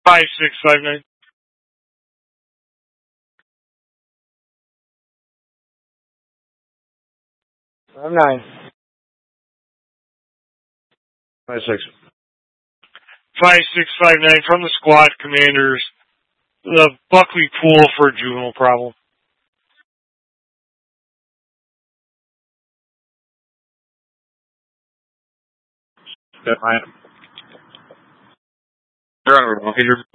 5659. I'm 9. 56. 5659 from the squad commanders. The Buckley pool for a juvenile problem. Defiant. They're on a repeater.